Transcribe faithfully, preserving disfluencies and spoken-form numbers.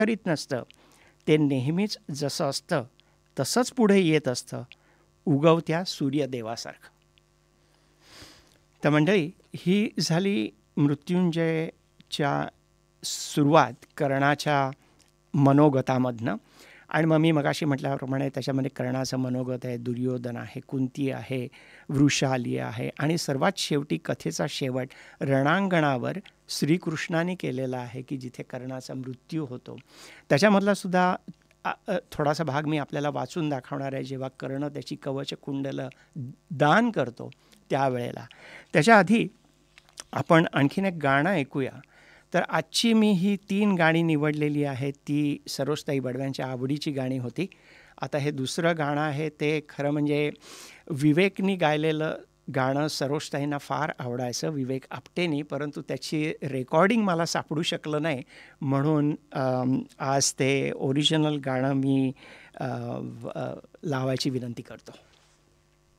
करीत नसतं, ते नेहमीच जसं असतं तसंच पुढे येत असतं, उगवत्या सूर्यदेवासारखं. तर मंडळी, ही झाली मृत्युंजयच्या सुरुवात कर्णाच्या मनोगतामधनं. आणि मग मी मगाशी म्हटल्याप्रमाणे त्याच्यामध्ये कर्णाचं मनोगत आहे, दुर्योधन आहे, कुंती आहे, वृषाली आहे आणि सर्वात शेवटी कथेचा शेवट रणांगणावर श्रीकृष्णाने केलेला आहे की जिथे कर्णाचा मृत्यू होतो. त्याच्यामधला सुद्धा थोडासा भाग मी आपल्याला वाचून दाखवणार आहे. जेव्हा कर्ण त्याची कवच कुंडलं दान करतो त्यावेळेला. त्याच्या आधी आपण आणखीन एक गाणं ऐकूया. तर आजची मी ही तीन गाणी निवडलेली आहेत ती सरोजताई बडव्यांच्या आवडीची गाणी होती. आता हे दुसरं गाणं आहे ते खरं म्हणजे विवेकनी गायलेलं गाणं सरोजताईंना फार आवडायचं, विवेक आपटेनी, परंतु त्याची रेकॉर्डिंग मला सापडू शकलं नाही, म्हणून आज ते ओरिजिनल गाणं मी लावायची विनंती करतो.